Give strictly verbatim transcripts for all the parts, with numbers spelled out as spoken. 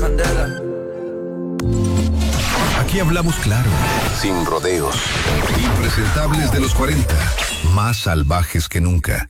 candela. Aquí hablamos claro, sin rodeos. Impresentables de los cuarenta, más salvajes que nunca.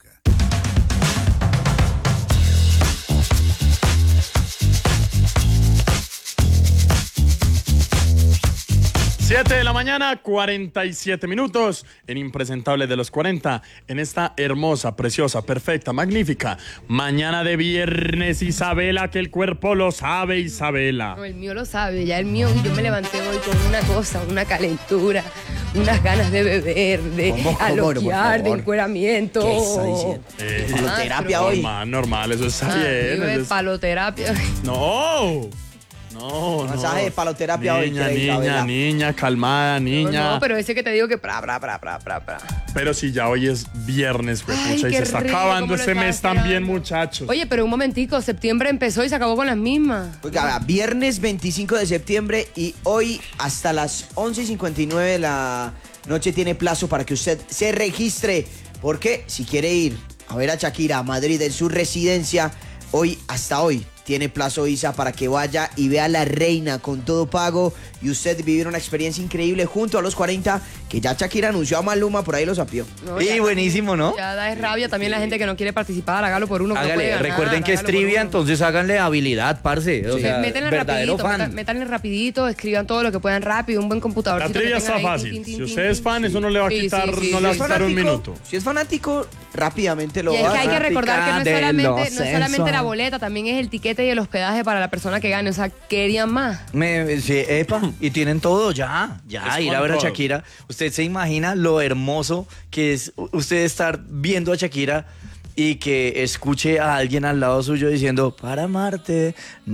siete de la mañana, cuarenta y siete minutos, en Impresentable de los cuarenta, en esta hermosa, preciosa, perfecta, magnífica mañana de viernes, Isabela, que el cuerpo lo sabe, Isabela. No, el mío lo sabe, ya el mío, yo me levanté hoy con una cosa, una calentura, unas ganas de beber, de ¿Cómo, cómo, aloquear, de encueramiento. ¿Qué está diciendo? Eh, Paloterapia hoy. normal, normal, eso está Ah, bien. vive eso es- paloterapia. No, no, no. Masaje de paloterapia hoy, Niña, ¿qué, niña, Isabela? niña, calmada, niña. No, no, pero ese que te digo que pra, pra, pra, pra, pra, pra. Pero si ya hoy es viernes, pues, Ay, pucha, y qué se está rico, acabando cómo lo este estaba mes también, esperando. muchachos. Oye, pero un momentico, septiembre empezó y se acabó con las mismas. Oiga, viernes veinticinco de septiembre y hoy hasta las once y cincuenta y nueve de la noche tiene plazo para que usted se registre. Porque si quiere ir a ver a Shakira a Madrid en su residencia, hoy hasta hoy tiene plazo, Isa, para que vaya y vea a la reina con todo pago y usted vivir una experiencia increíble junto a los cuarenta, que ya Shakira anunció a Maluma, por ahí lo sapió. No, Y ya- buenísimo, ¿no? Ya da es rabia también la gente que no quiere participar, hágalo por uno. que no Hágale, puede ganar, recuerden que es hágalo por trivia, uno. entonces háganle habilidad, parce. O Sí, sea, métanle verdadero rapidito, fan. metan- métanle rapidito, escriban todo lo que puedan rápido, un buen computador. La trivia está fácil. Si usted es fan, eso no le va a Sí, quitar, sí, sí, no sí. le va a Si es quitar un fanático, minuto. Si es fanático, rápidamente lo Y es va que hay que a... recordar que no es, de solamente, lo no es solamente sensual. la boleta, también es el tiquete y el hospedaje para la persona que gane. O sea, querían más. Me, sí, epa, y tienen todo ya, ya, Es ir con a ver a todo. Shakira. Usted se imagina lo hermoso que es usted estar viendo a Shakira y que escuche a alguien al lado suyo diciendo, para amarte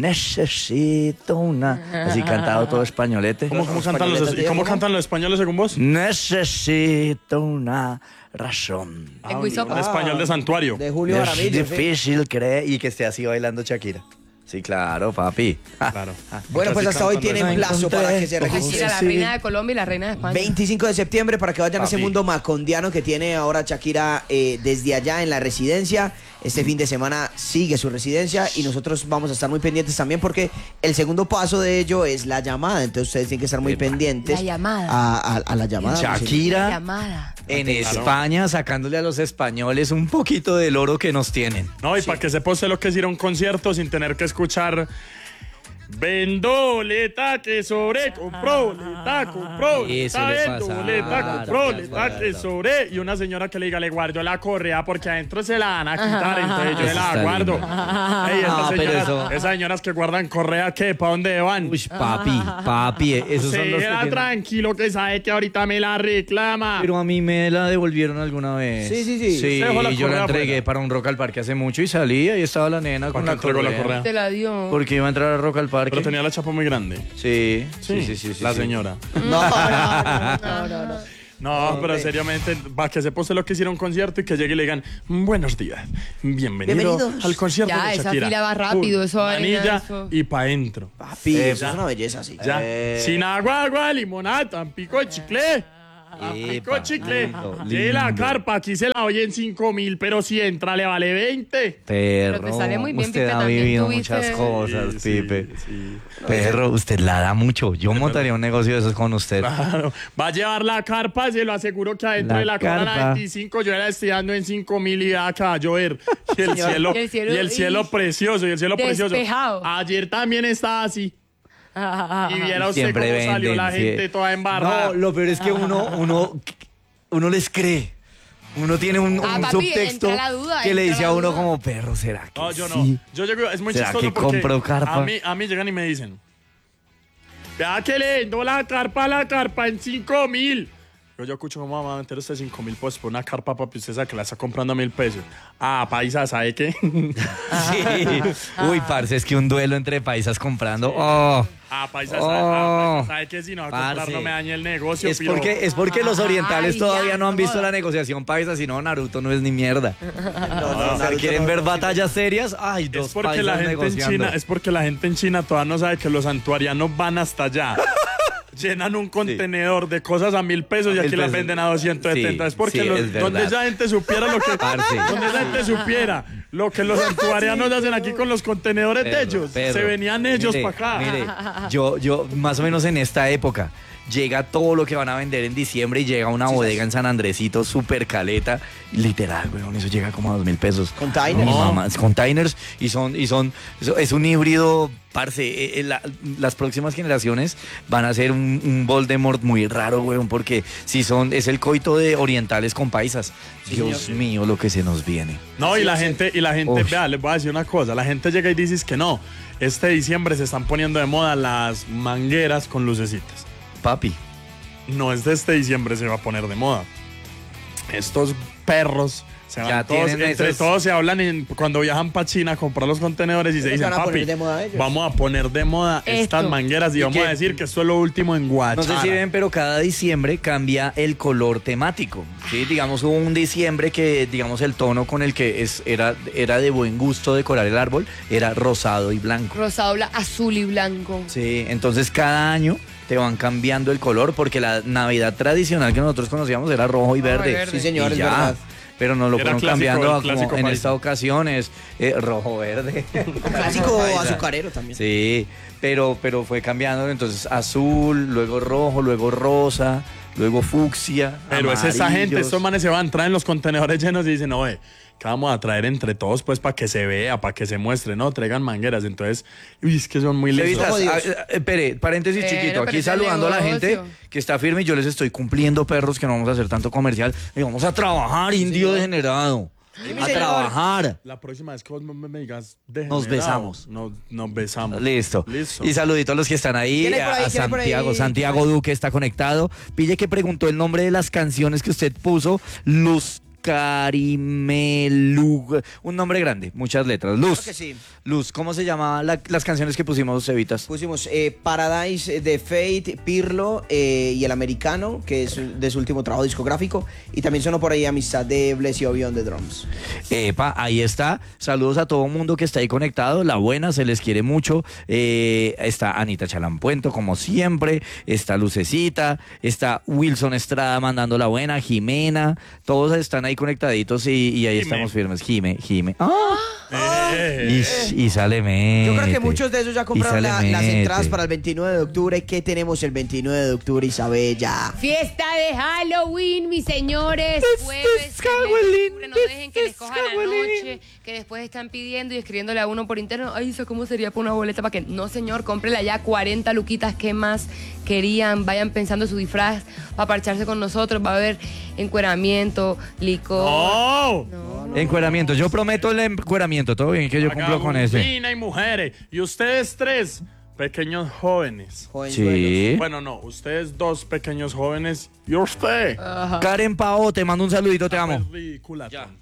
necesito una... Así cantado todo españolete. ¿Cómo, cómo cantan los, españoletas ¿Y cómo de- cantan los españoles según vos? Necesito una razón. En Huizopa. Un español de santuario. De Julio Es Jaramillo. sí. difícil creer y que esté así bailando Shakira. Sí, claro, papi. Claro. Bueno, pues Así hasta hoy cantan los- tienen plazo para que se Shakira, registren. la sí. reina de Colombia y la reina de España. veinticinco de septiembre para que vayan a ese Papi. mundo macondiano que tiene ahora Shakira eh, desde allá en la residencia. Este fin de semana sigue su residencia y nosotros vamos a estar muy pendientes también porque el segundo paso de ello es la llamada. Entonces ustedes tienen que estar muy pendientes La llamada. A, a- a la llamada. La Shakira llamada. en Claro. España sacándole a los españoles un poquito del oro que nos tienen. No, y para que sepa usted lo que es ir a un concierto sin tener que escuchar. Vendo boleta que sobre, compró boleta, compró Eso boleta, le vendo pasa. boleta, Claro, compró claro, boleta que claro. sobre. Y una señora que le diga, le guardo la correa porque adentro se la van a quitar, entonces yo Eso la está guardo. lindo. Ey, esas, Ah, pero señoras, eso- esas señoras que guardan correa, ¿qué? ¿Para dónde van? Uy, papi, papi, esos son los que Sea tienen- tranquilo que sabe que ahorita me la reclama. Pero a mí me la devolvieron alguna vez. Sí, sí, sí. Sí, Usted dejó la yo la correa entregué afuera. para un Rock al Parque hace mucho y salí y estaba la nena con qué la entregó la correa. correa? Te la dio. Porque iba a entrar a Rock al Parque. Pero tenía la chapa muy grande. Sí, sí, sí, sí, sí, La sí. señora. No, no, no, no, no, no. No, pero seriamente, para que sepa usted lo que hiciera un concierto y que llegue y le digan, buenos días, bienvenido Bienvenidos. al concierto Ya, de esa Shakira. fila va rápido, Pum, eso va manilla vaina, eso. y pa' adentro. Papi, Eh, eso es una belleza, sí. Ya, Eh. sin agua, agua, limonada, tampico, chicle. Tampico, Epa, chicle. lindo, Lleve la lindo. carpa, aquí se la doy en cinco mil, pero si entra le vale veinte. Perro, Pero te sale muy bien, usted Pipe, ha también vivido tuviste- muchas cosas, Sí, Pipe. sí, sí. Perro, usted la da mucho. Yo montaría un negocio de esos con usted. Claro. Va a llevar la carpa, se lo aseguro que adentro La de la cobran a carpa. veinticinco, yo la estoy dando en cinco mil y acá va a llover. Y el cielo, Y el cielo- y el cielo y- precioso, y el cielo precioso. despejado. Ayer también estaba así. Y viera usted Siempre cómo salió venden, la sí. gente toda embarrada. No, lo peor es que uno, uno, uno les cree. Uno tiene un, Ah, un papi, subtexto entra la duda, que le entra dice la a uno duda. como, perro, ¿será que No, yo no. sí? Yo llego, es muy ¿Será chistoso que porque compro carpa? a mí, a mí llegan y me dicen, vea que le vendo la carpa a la carpa en cinco mil. Yo, yo escucho cómo va a meter usted cinco mil pesos por una carpa, papi, usted sabe que la está comprando a mil pesos. Ah, paisa, ¿sabe qué? Sí. Uy, parce, es que un duelo entre paisas comprando. Oh. Ah, paisa, Oh. sabe, ah, paisa, ¿sabe qué? Si no va a comprar, Parce. no me dañe el negocio, Es piro. porque, es porque los orientales Ay, todavía ya, no han visto no. la negociación paisa, si no, Naruto no es ni mierda. No, O no, sea, Naruto ¿quieren no, ver no, batallas serias? Ay, dos Es porque paisas la gente en negociando. China, es porque la gente en China todavía no sabe que los santuarianos van hasta allá. Llenan un contenedor de cosas a mil pesos y Mil aquí las pesos. venden a doscientos setenta. Sí, es porque sí, los- es verdad. donde esa gente supiera lo que. Parce. Donde esa gente supiera lo que los santuarianos hacen aquí con los contenedores Perro, de ellos. perro. Se venían ellos Mire, para acá. Mire, yo, yo, más o menos en esta época, llega todo lo que van a vender en diciembre y llega una bodega en San Andresito, super caleta, literal, weón, eso llega como a dos mil pesos. Containers. Mi No. mamá, es containers y son, y son, eso es un híbrido, parce, eh, eh, la- las próximas generaciones van a ser un, un Voldemort muy raro, weón, porque si son, es el coito de orientales con paisas. Dios mío, lo que se nos viene. No, y la gente, y la gente, Uy. vea, les voy a decir una cosa, la gente llega y dice que no, este diciembre se están poniendo de moda las mangueras con lucecitas. Papi. No es de este diciembre se va a poner de moda. Estos perros se van Ya todos, tienen entre esos- todos se hablan en- cuando viajan para China a comprar los contenedores y se Pero dicen, van a poner papi, de moda ellos". vamos a poner de moda estas Esto. mangueras y, ¿Y vamos qué? a decir que esto es lo último en No Guachara. sé si ven, pero cada diciembre cambia el color temático. ¿Sí? Digamos, hubo un diciembre que, digamos, el tono con el que es, era, era de buen gusto decorar el árbol era rosado y blanco. Rosado, bla- azul y blanco. Sí, entonces cada año te van cambiando el color porque la Navidad tradicional que nosotros conocíamos era rojo y Rojo y verde. verde. Sí, señor, Y es ya. verdad. Pero nos lo Era fueron clásico, cambiando el a como clásico en paisa. esta ocasión es eh, rojo verde. Clásico Paisa. azucarero también. Sí, pero, pero fue cambiando, entonces azul, luego rojo, luego rosa, luego fucsia. Pero es esa gente, amarillos. estos manes se van, traen los contenedores llenos y dicen, no, eh, ¿qué vamos a traer entre todos? Pues para que se vea, para que se muestre, ¿no? Traigan mangueras. Entonces, uy, es que son muy listos. Cevitas, Dios. ah, eh, espere, paréntesis Pero, chiquito. pero Aquí es el saludando a la negocio. gente que está firme y yo les estoy cumpliendo, perros, que no vamos a hacer tanto comercial. Y vamos a trabajar, indio degenerado. mi A señor. trabajar. La próxima vez que vos me, me digas, Nos degenerado, besamos. Nos, nos besamos. Listo. Listo. Y saludito a los que están ahí. ¿Quién hay por ahí? A ¿Quién hay por ahí? Santiago. Santiago Duque está conectado. Pille que preguntó el nombre de las canciones que usted puso. Luz Carimelu. Un nombre grande, muchas letras. Luz. Creo que sí. Luz, ¿cómo se llamaban la- las canciones que pusimos, Cevitas? Pusimos eh, Paradise de Fate, Pirlo eh, y El Americano, que es de su último trabajo discográfico. Y también sonó por ahí Amistad de Bless You Beyond the Drums. Epa, ahí está. Saludos a todo mundo que está ahí conectado. La buena, se les quiere mucho. Eh, está Anita Chalampuento, como siempre. Está Lucecita. Está Wilson Estrada mandando la buena. Jimena. Todos están ahí conectaditos y, y ahí Jime. estamos firmes. Jime, Jime. ¡Ah! Eh, Y, y sale mete. Yo creo que muchos de esos ya compraron Y la- sale las mete. entradas para el veintinueve de octubre. ¿Qué tenemos el veintinueve de octubre, Isabella? Fiesta de Halloween, mis señores. Jueves, es el mes de Halloween, octubre, no this dejen que les is coja la Halloween. noche, que después están pidiendo y escribiéndole a uno por interno. Ay, ¿eso cómo sería por una boleta para que? No, señor, cómprela ya, cuarenta luquitas, ¿qué más querían? Vayan pensando su disfraz para parcharse con nosotros. Va a haber encueramiento, licor. ¡Oh! Encueramiento. Yo prometo el encueramiento. Todo bien que yo cumplo con ese. Vagabundina y mujeres. Y ustedes tres, pequeños jóvenes. Jovenzuelos. Sí. Bueno, no, ustedes dos pequeños jóvenes. Y usted. Karen Pao, te mando un saludito, te amo. Es ridícula, tonta.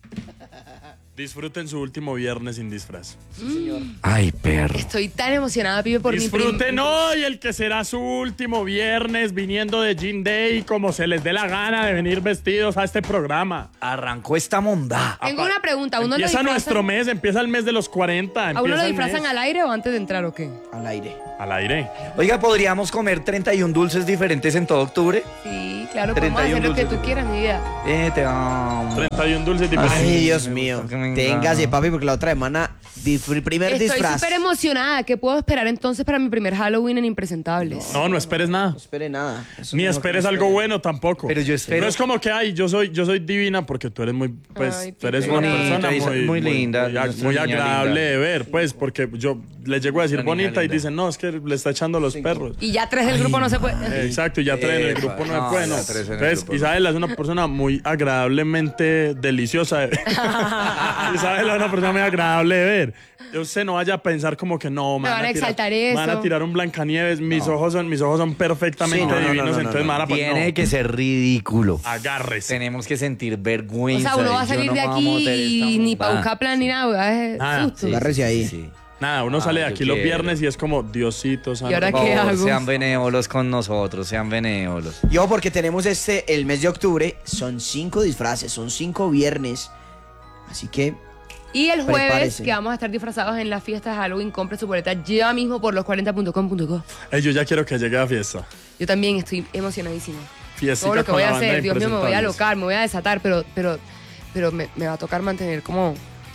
Disfruten su último viernes sin disfraz. Ay, perro. Estoy tan emocionada, pibe, por mi Disfruten prim- hoy el que será su último viernes viniendo de Jean Day como se les dé la gana de venir vestidos a este programa. Arrancó esta mondá. Tengo una pregunta. ¿A uno lo Empieza disfrazan, nuestro mes, empieza el mes de los cuarenta. ¿A uno empieza lo el disfrazan mes. al aire o antes de entrar o qué? Al aire. Al aire. Oiga, ¿podríamos comer treinta y un dulces diferentes en todo octubre? Sí, claro, podemos treinta y un hacer lo que dulces. tú quieras, mi vida. Eh, te amo. treinta y un dulces diferentes. Ay, Dios me mío. gusta que me Téngase, encanta. papi, porque la otra semana, disfr- primer Estoy disfraz. súper emocionada. ¿Qué puedo esperar entonces para mi primer Halloween en Impresentables? No, no esperes nada. No espere nada. Eso Ni es lo esperes que algo espere. bueno tampoco. Pero yo espero- No es como que, ay, yo soy, yo soy divina porque tú eres muy, pues, Ay, tú eres Pipe. una Bonita, persona Isa, muy, muy linda, muy, ag- nuestra muy niña agradable linda. de ver, pues, porque yo le llego a decir Nuestra niña bonita y linda. dicen, no, es que le está echando los perros. Y ya tres del grupo no se puede. Eh, Exacto, y ya tres en el Epa, grupo no, no, es bueno. ya tres en el Entonces, grupo no. Isabela es una persona muy agradablemente deliciosa. de ver. Isabela es una persona muy agradable de ver. Usted no vaya a pensar como que no, me van a tirar- exaltar me eso. van a tirar un Blancanieves. Mis ojos son, mis ojos son perfectamente Sí, no, no, no, divinos, no, no, entonces no. me van a poner- Tiene no, que ser ridículo. agárrese. Tenemos que sentir O vergüenza. sea, uno va a Yo salir no de me voy a aquí meter esta y ni para monda. buscar plan ni nada, es Nada. susto. Sí. Agárrese ahí. Sí. Nada, uno Ah, sale de yo aquí los quiero. viernes y es como, Diosito santo. ¿Y ahora Por qué favor, hago? sean benévolos con nosotros, sean benévolos. Yo, porque tenemos este, el mes de octubre, son cinco disfraces, son cinco viernes. Así que, Y el jueves, Prepárese. que vamos a estar disfrazados en la fiesta de Halloween, compre su boleta ya mismo por los cuarenta punto com punto co. Ey, yo ya quiero que llegue a fiesta. Yo también estoy emocionadísima. Fiestica Todo lo que con voy la a banda hacer, de Dios mío, me voy a Impresentables. alocar, me voy a desatar, pero, pero, pero me, me va a tocar mantener como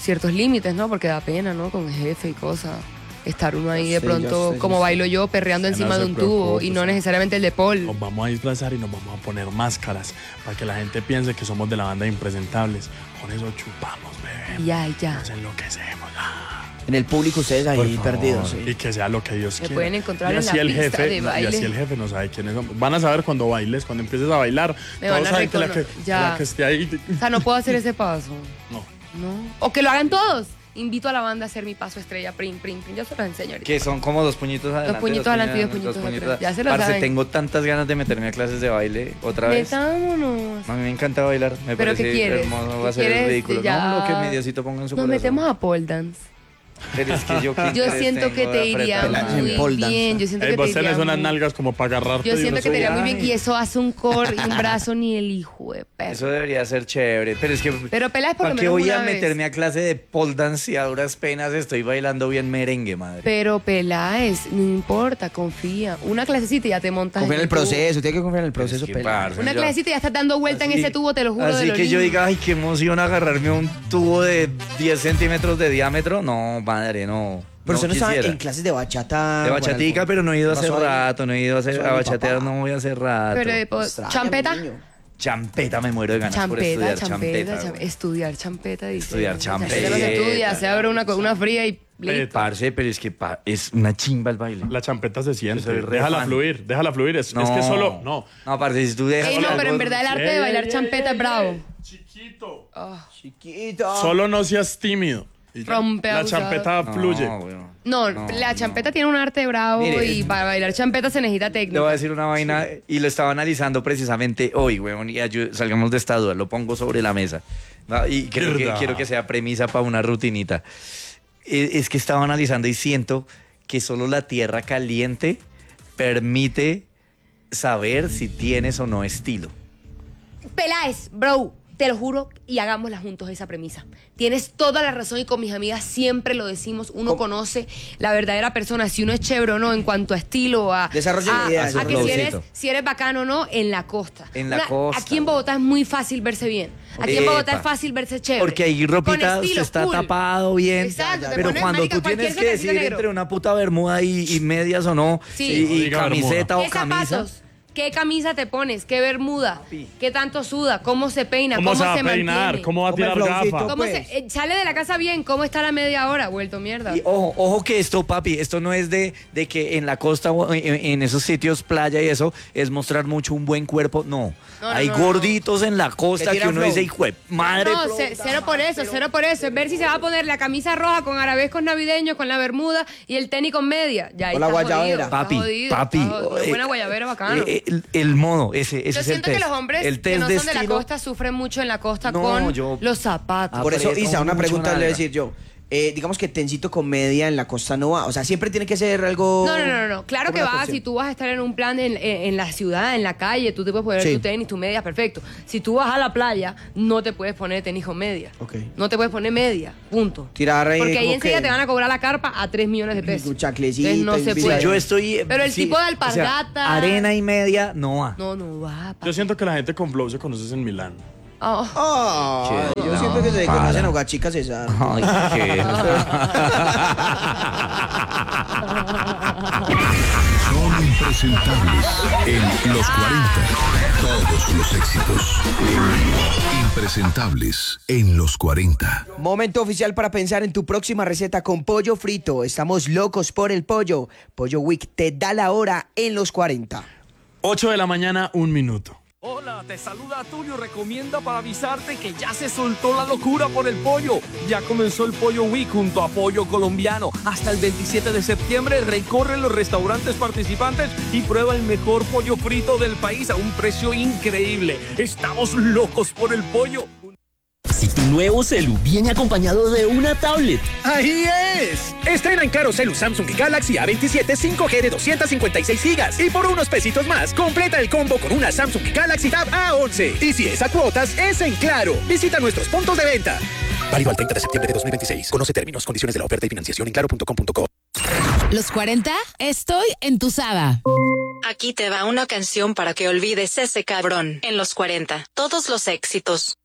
ciertos límites, ¿no? Porque da pena, ¿no? Con el jefe y cosas. Estar uno ahí de Sí, pronto, yo sé, como yo sé. bailo yo, perreando Que no encima se de un tubo preocupe, y no sí. necesariamente el de Paul. Nos vamos a disfrazar y nos vamos a poner máscaras para que la gente piense que somos de la banda de Impresentables. Con eso chupamos, bebé. Ya, ya. Nos enloquecemos. ah. En el público ustedes Por ahí favor. perdidos. sí. Y que sea lo que Dios Se quiera. pueden encontrar y en así la el pista jefe, de no, y baile. así el jefe no sabe quiénes son. Van a saber cuando bailes, cuando empieces a bailar. Me todos van a saben que la que, recono- ya. la que esté ahí. O sea, no puedo hacer ese paso. No. ¿No? O que lo hagan todos. Invito a la banda a hacer mi paso estrella, prim, prim, prim. Yo se los enseño ahorita. Que son como dos puñitos adelante. puñitos adelante y dos puñitos atrás. Ya se lo Parce, saben. tengo tantas ganas de meterme a clases de baile otra vez. Metámonos. A mí me encanta bailar, me ¿Pero parece qué quieres? hermoso, va ¿Qué a ser el quieres? ridículo. Ya. No, lo que mi Diosito ponga en su Nos corazón. metemos a pole dance. Pero es que yo, qué Yo interés siento que tengo te de iría apretar. Pelarse en muy pole dance. bien. Yo siento Ey, que te vos iría tenés unas muy- nalgas como para agarrarte. Yo y siento uno que te iría muy Ay. bien. Y eso hace un core y un brazo ni el hijo de perro. Eso debería ser chévere, pero es que Pero pelas por lo ¿para qué menos voy a una vez? meterme a clase de pole dance si a duras penas estoy bailando bien merengue, madre? Pero Peláez, no importa, confía. Una clasecita y ya te montas. Confía en el tubo. proceso, tiene que confiar en el proceso, Es que, pelado. parce, Una yo- clasecita y ya estás dando vuelta en Así- ese tubo, te lo juro. Así de lo que yo lindo. diga, ay, qué emoción agarrarme un tubo de diez centímetros de diámetro. No, madre, no. Pero usted no estaba quisiera. en clases de bachata. De Juan bachatica, Alfonso. pero no he ido ¿Qué hace pasó ahí? rato, no he ido a, hacer, Pasó a mi bachatear, papá. no voy hace rato. Pero, eh, po- Extraña, champeta. mi niño. Champeta, me muero de ganas por Champeta, estudiar champeta, champeta. cham- güey. estudiar champeta. Dice. Estudiar Champeta no se champeta. estudia, se abre una, co- una fría y listo. Parce, pero es que pa- es una chimba el baile. La champeta se siente. Yo soy re Déjala fan. fluir, déjala fluir. Es, es que solo. No. No, parce, si tú dejas... Ey, no, algo- pero en verdad el arte de bailar Ey, champeta ey, es bravo. ey, Chiquito. Chiquito. Solo no seas tímido. Y ya. Rompe La abusado. champeta No, fluye. güey. No, No, la champeta no. tiene un arte bravo Mire, y para bailar champeta se necesita Le voy a técnica. decir una vaina y lo estaba analizando precisamente hoy, weón, y ayu- salgamos de esta duda, lo pongo sobre la mesa. Va, Y creo que, Verdad. quiero que sea premisa para una rutinita. E- Es que estaba analizando y siento que solo la tierra caliente permite saber si tienes o no estilo. Peláez, bro, te lo juro y hagámosla juntos esa premisa. Tienes toda la razón y con mis amigas siempre lo decimos. Uno conoce la verdadera persona, si uno es chévere o no en cuanto a estilo, a, Desarrolla la a, idea, a desarrolla que si la eres, idea. si eres bacano o no en la costa. En la costa, Aquí en Bogotá es muy fácil verse bien. Aquí en Bogotá Epa. es fácil verse chévere. Porque ahí ropita Con usted estilo, está cool. tapado bien. Exacto, te pero pones, cuando marica, tú tienes cualquier que suétercito decidir negro. entre una puta bermuda y, y medias o no, Sí. y, y No diga camiseta ¿Qué o camisa. zapatos? ¿Qué camisa te pones? ¿Qué bermuda? ¿Qué tanto suda? ¿Cómo se peina? ¿Cómo, ¿Cómo, se va a se peinar? mantiene? ¿Cómo va a ¿Cómo el tirar flowcito? gafas? ¿Cómo Pues. se, eh, sale de la casa bien? ¿Cómo está la media hora? Vuelto mierda. Y ojo, ojo que esto, papi, esto no es de, de que en la costa o en, en esos sitios, playa y eso, es mostrar mucho un buen cuerpo. No. No, no, Hay no, no. gorditos en la costa Que que tiran uno flow. dice, hijo de madre. No, flow, ce- cero por eso, cero por eso. Es ver si se va a poner la camisa roja con arabescos navideños, con la bermuda y el tenis con media. Ya ahí O la está guayabera. jodido, está Papi, jodido, papi. está jodido. eh, Buena guayabera, bacano. eh, El, el modo, ese, ese Yo es el siento test. que los hombres el que test no de son de la estilo- costa sufren mucho en la costa No, con yo- los zapatos. Ah, Por eso, Aprieto Isa, una mucho pregunta le voy a nalga. decir yo. Eh, digamos que tencito con media en la costa no va. O sea, siempre tiene que ser algo. No, no, no, no. Claro como que una va, cuestión. si tú vas a estar en un plan en, en- en la ciudad, en la calle, tú te puedes poner Sí. tu tenis, tu media, perfecto. Si tú vas a la playa, no te puedes poner tenis con media. Ok. No te puedes poner media, punto. Tirar ahí Porque ahí como enseguida que- te van a cobrar la carpa a tres millones de pesos. Un chaclecito, Entonces no se un puede. Sí, Yo estoy. eh, Pero el tipo de o sea, alpargatas- arena y media, no va. No, no va. pa- Yo siento que la gente con flow se conoce en Milán. Oh. Ah, yo No, siento que se para. conocen a hogar chicas César. Ay, qué. Son impresentables en los cuarenta. Todos los éxitos. Impresentables en los cuarenta. Momento oficial para pensar en tu próxima receta con pollo frito. Estamos locos por el pollo. Pollo Week te da la hora en los cuarenta. ocho de la mañana, un minuto. Hola, te saluda Tulio Recomienda para avisarte que ya se soltó la locura por el pollo. Ya comenzó el Pollo Week junto a Pollo Colombiano. Hasta el veintisiete de septiembre recorre los restaurantes participantes y prueba el mejor pollo frito del país a un precio increíble. Estamos locos por el pollo. Si tu nuevo celu viene acompañado de una tablet. ¡Ahí es! Estrena en Claro Celu Samsung Galaxy A veintisiete cinco G de doscientos cincuenta y seis gigas. Y por unos pesitos más, completa el combo con una Samsung Galaxy Tab A once. Y si es a cuotas, es en Claro. Visita nuestros puntos de venta. Válido al treinta de septiembre de dos mil veintiséis. Conoce términos, condiciones de la oferta y financiación en claro punto com punto co. Los cuarenta, estoy entusada. Aquí te va una canción para que olvides ese cabrón. En los cuarenta, todos los éxitos.